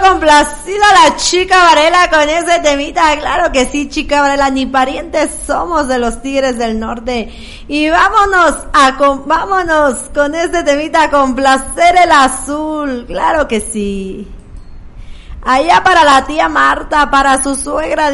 complacido a la Chica Varela con ese temita. Claro que sí, Chica Varela, ni parientes somos de los Tigres del Norte. Y vámonos con este temita a complacer el azul. Claro que sí. Allá para la tía Marta, para su suegra